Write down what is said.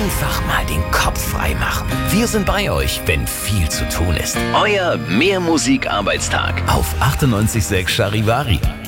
Einfach mal den Kopf frei machen. Wir sind bei euch, wenn viel zu tun ist. Euer Mehrmusik-Arbeitstag auf 98.6 Charivari.